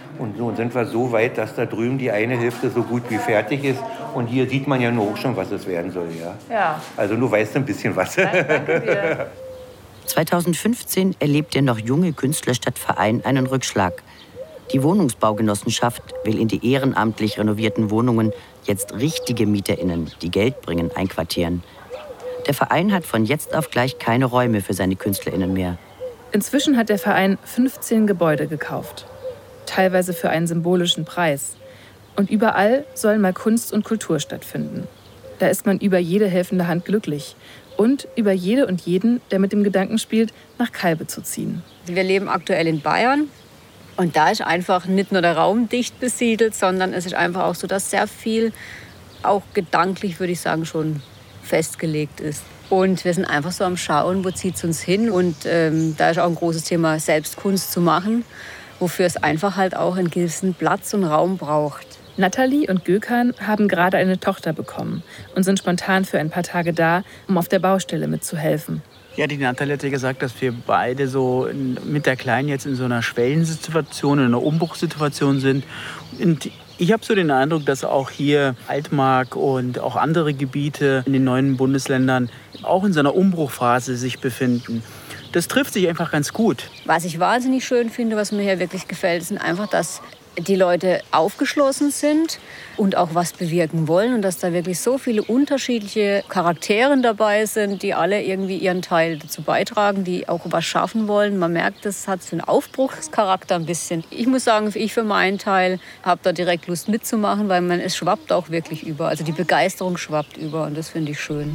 Und so sind wir so weit, dass da drüben die eine Hälfte so gut wie fertig ist. Und hier sieht man ja nur auch schon, was es werden soll. Ja. Ja. Also du weißt ein bisschen was. Danke dir. zweitausendfünfzehn erlebt der noch junge Künstlerstadtverein einen Rückschlag. Die Wohnungsbaugenossenschaft will in die ehrenamtlich renovierten Wohnungen jetzt richtige MieterInnen, die Geld bringen, einquartieren. Der Verein hat von jetzt auf gleich keine Räume für seine KünstlerInnen mehr. Inzwischen hat der Verein fünfzehn Gebäude gekauft. Teilweise für einen symbolischen Preis. Und überall soll mal Kunst und Kultur stattfinden. Da ist man über jede helfende Hand glücklich. Und über jede und jeden, der mit dem Gedanken spielt, nach Calbe zu ziehen. Wir leben aktuell in Bayern. Und da ist einfach nicht nur der Raum dicht besiedelt, sondern es ist einfach auch so, dass sehr viel, auch gedanklich würde ich sagen, schon festgelegt ist. Und wir sind einfach so am Schauen, wo zieht es uns hin. Und ähm, da ist auch ein großes Thema, selbst Kunst zu machen, wofür es einfach halt auch einen gewissen Platz und Raum braucht. Nathalie und Gökhan haben gerade eine Tochter bekommen und sind spontan für ein paar Tage da, um auf der Baustelle mitzuhelfen. Ja, die Nathalie hat ja gesagt, dass wir beide so mit der Kleinen jetzt in so einer Schwellensituation, in einer Umbruchssituation sind. Und ich habe so den Eindruck, dass auch hier Altmark und auch andere Gebiete in den neuen Bundesländern auch in so einer Umbruchphase sich befinden. Das trifft sich einfach ganz gut. Was ich wahnsinnig schön finde, was mir hier wirklich gefällt, sind einfach, dass die Leute aufgeschlossen sind und auch was bewirken wollen und dass da wirklich so viele unterschiedliche Charaktere dabei sind, die alle irgendwie ihren Teil dazu beitragen, die auch was schaffen wollen. Man merkt, das hat so einen Aufbruchscharakter ein bisschen. Ich muss sagen, ich für meinen Teil habe da direkt Lust mitzumachen, weil man, es schwappt auch wirklich über. Also die Begeisterung schwappt über und das finde ich schön.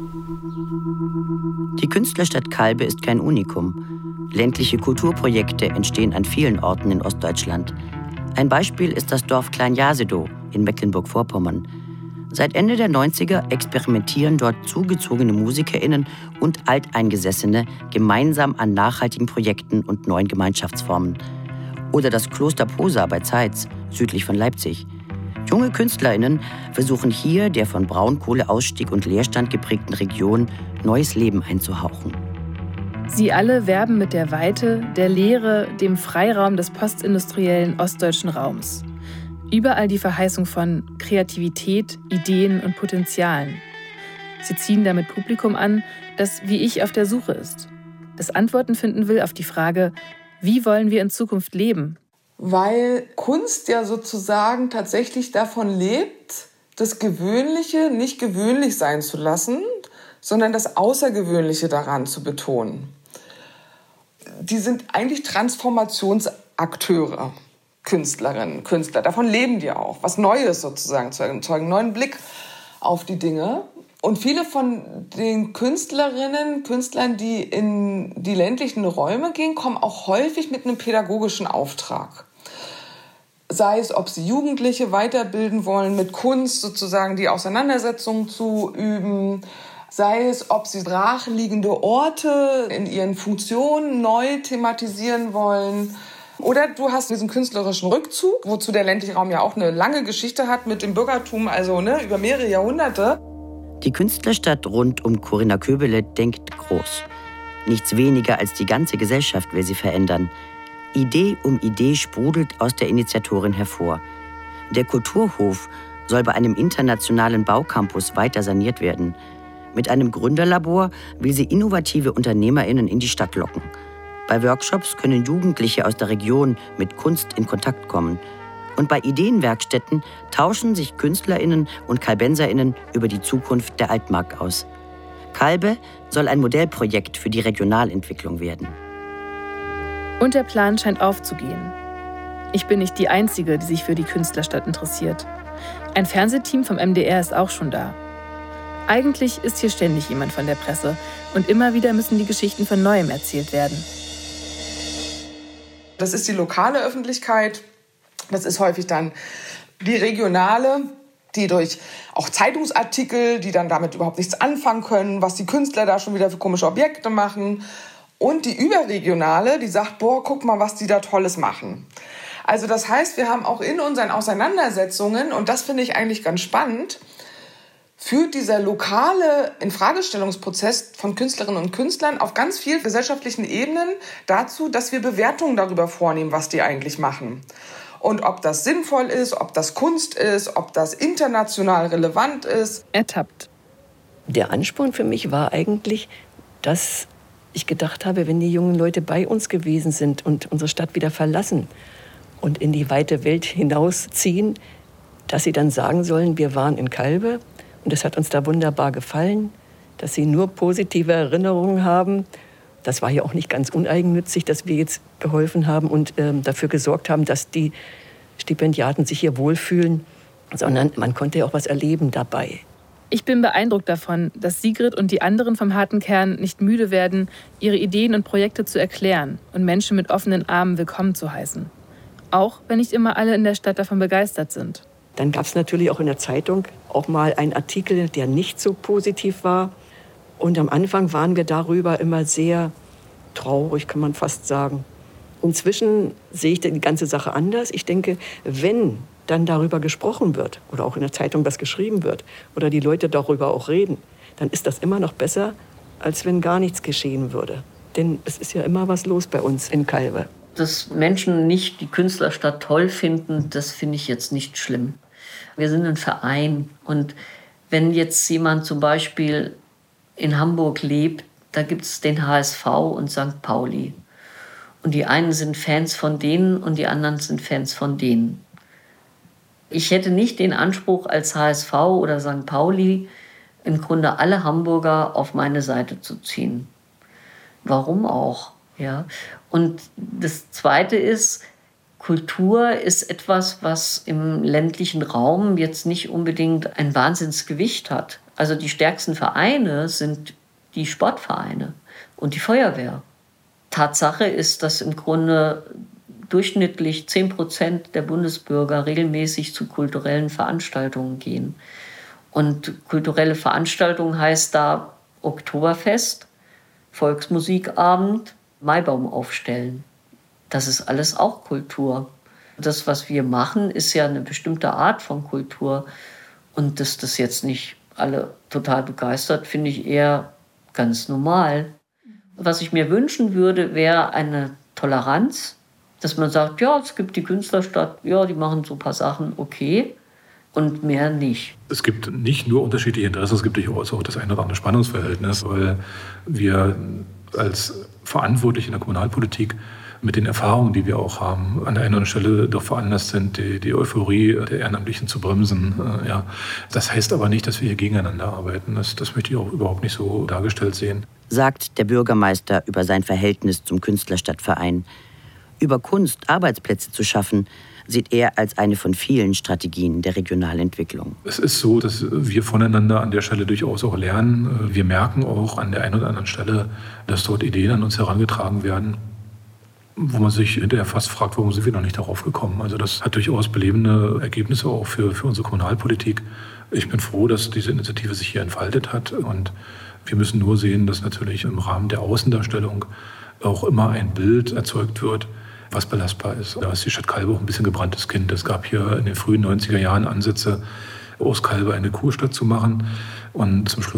Die Künstlerstadt Calbe ist kein Unikum. Ländliche Kulturprojekte entstehen an vielen Orten in Ostdeutschland. Ein Beispiel ist das Dorf Klein-Jasedow in Mecklenburg-Vorpommern. Seit Ende der neunziger experimentieren dort zugezogene MusikerInnen und Alteingesessene gemeinsam an nachhaltigen Projekten und neuen Gemeinschaftsformen. Oder das Kloster Posa bei Zeitz, südlich von Leipzig. Junge KünstlerInnen versuchen hier der von Braunkohleausstieg und Leerstand geprägten Region neues Leben einzuhauchen. Sie alle werben mit der Weite, der Leere, dem Freiraum des postindustriellen ostdeutschen Raums. Überall die Verheißung von Kreativität, Ideen und Potenzialen. Sie ziehen damit Publikum an, das wie ich auf der Suche ist. Das Antworten finden will auf die Frage, wie wollen wir in Zukunft leben? Weil Kunst ja sozusagen tatsächlich davon lebt, das Gewöhnliche nicht gewöhnlich sein zu lassen, sondern das Außergewöhnliche daran zu betonen. Die sind eigentlich Transformationsakteure, Künstlerinnen, Künstler. Davon leben die auch. Was Neues sozusagen zu erzeugen, einen neuen Blick auf die Dinge. Und viele von den Künstlerinnen, Künstlern, die in die ländlichen Räume gehen, kommen auch häufig mit einem pädagogischen Auftrag. Sei es, ob sie Jugendliche weiterbilden wollen, mit Kunst sozusagen die Auseinandersetzung zu üben, sei es, ob sie brachliegende Orte in ihren Funktionen neu thematisieren wollen. Oder du hast diesen künstlerischen Rückzug, wozu der ländliche Raum ja auch eine lange Geschichte hat mit dem Bürgertum, also ne, über mehrere Jahrhunderte. Die Künstlerstadt rund um Corinna Köbele denkt groß. Nichts weniger als die ganze Gesellschaft will sie verändern. Idee um Idee sprudelt aus der Initiatorin hervor. Der Kulturhof soll bei einem internationalen Baucampus weiter saniert werden. Mit einem Gründerlabor will sie innovative UnternehmerInnen in die Stadt locken. Bei Workshops können Jugendliche aus der Region mit Kunst in Kontakt kommen. Und bei Ideenwerkstätten tauschen sich KünstlerInnen und KalbenserInnen über die Zukunft der Altmark aus. Calbe soll ein Modellprojekt für die Regionalentwicklung werden. Und der Plan scheint aufzugehen. Ich bin nicht die Einzige, die sich für die Künstlerstadt interessiert. Ein Fernsehteam vom M D R ist auch schon da. Eigentlich ist hier ständig jemand von der Presse und immer wieder müssen die Geschichten von Neuem erzählt werden. Das ist die lokale Öffentlichkeit, das ist häufig dann die regionale, die durch auch Zeitungsartikel, die dann damit überhaupt nichts anfangen können, was die Künstler da schon wieder für komische Objekte machen. Und die überregionale, die sagt, boah, guck mal, was die da Tolles machen. Also das heißt, wir haben auch in unseren Auseinandersetzungen, und das finde ich eigentlich ganz spannend, führt dieser lokale Infragestellungsprozess von Künstlerinnen und Künstlern auf ganz vielen gesellschaftlichen Ebenen dazu, dass wir Bewertungen darüber vornehmen, was die eigentlich machen. und ob das sinnvoll ist, ob das Kunst ist, ob das international relevant ist. Ertappt. Der Ansporn für mich war eigentlich, dass ich gedacht habe, wenn die jungen Leute bei uns gewesen sind und unsere Stadt wieder verlassen und in die weite Welt hinausziehen, dass sie dann sagen sollen, wir waren in Calbe und es hat uns da wunderbar gefallen, dass sie nur positive Erinnerungen haben. Das war ja auch nicht ganz uneigennützig, dass wir jetzt geholfen haben und ähm, dafür gesorgt haben, dass die Stipendiaten sich hier wohlfühlen, sondern man konnte ja auch was erleben dabei. Ich bin beeindruckt davon, dass Sigrid und die anderen vom harten Kern nicht müde werden, ihre Ideen und Projekte zu erklären und Menschen mit offenen Armen willkommen zu heißen. Auch wenn nicht immer alle in der Stadt davon begeistert sind. Dann gab es natürlich auch in der Zeitung auch mal einen Artikel, der nicht so positiv war. Und am Anfang waren wir darüber immer sehr traurig, kann man fast sagen. Inzwischen sehe ich die ganze Sache anders. Ich denke, wenn dann darüber gesprochen wird oder auch in der Zeitung das geschrieben wird oder die Leute darüber auch reden, dann ist das immer noch besser, als wenn gar nichts geschehen würde. Denn es ist ja immer was los bei uns in Calbe. Dass Menschen nicht die Künstlerstadt toll finden, das finde ich jetzt nicht schlimm. Wir sind ein Verein und wenn jetzt jemand zum Beispiel in Hamburg lebt, da gibt es den H S V und Sankt Pauli. Und die einen sind Fans von denen und die anderen sind Fans von denen. Ich hätte nicht den Anspruch, als H S V oder Sankt Pauli im Grunde alle Hamburger auf meine Seite zu ziehen. Warum auch? Ja. Und das Zweite ist, Kultur ist etwas, was im ländlichen Raum jetzt nicht unbedingt ein Wahnsinnsgewicht hat. Also die stärksten Vereine sind die Sportvereine und die Feuerwehr. Tatsache ist, dass im Grunde durchschnittlich zehn Prozent der Bundesbürger regelmäßig zu kulturellen Veranstaltungen gehen. Und kulturelle Veranstaltungen heißt da Oktoberfest, Volksmusikabend, Maibaum aufstellen. Das ist alles auch Kultur. Das, was wir machen, ist ja eine bestimmte Art von Kultur. Und dass das jetzt nicht alle total begeistert, finde ich eher ganz normal. Was ich mir wünschen würde, wäre eine Toleranz, dass man sagt, ja, es gibt die Künstlerstadt, ja, die machen so ein paar Sachen, okay, und mehr nicht. Es gibt nicht nur unterschiedliche Interessen, es gibt durchaus auch das eine oder andere Spannungsverhältnis, weil wir als Verantwortliche in der Kommunalpolitik mit den Erfahrungen, die wir auch haben, an der einen oder anderen Stelle doch veranlasst sind, die, die Euphorie der Ehrenamtlichen zu bremsen. Äh, ja. Das heißt aber nicht, dass wir hier gegeneinander arbeiten. Das, das möchte ich auch überhaupt nicht so dargestellt sehen. Sagt der Bürgermeister über sein Verhältnis zum Künstlerstadtverein. Über Kunst, Arbeitsplätze zu schaffen, sieht er als eine von vielen Strategien der Regionalentwicklung. Es ist so, dass wir voneinander an der Stelle durchaus auch lernen. Wir merken auch an der einen oder anderen Stelle, dass dort Ideen an uns herangetragen werden, wo man sich hinterher fast fragt, warum sind wir noch nicht darauf gekommen. Also das hat durchaus belebende Ergebnisse auch für, für unsere Kommunalpolitik. Ich bin froh, dass diese Initiative sich hier entfaltet hat. Und wir müssen nur sehen, dass natürlich im Rahmen der Außendarstellung auch immer ein Bild erzeugt wird, was belastbar ist. Da ist die Stadt Calbe auch ein bisschen gebranntes Kind. Es gab hier in den frühen neunziger Jahren Ansätze, aus Calbe eine Kurstadt zu machen. Und zum Schluss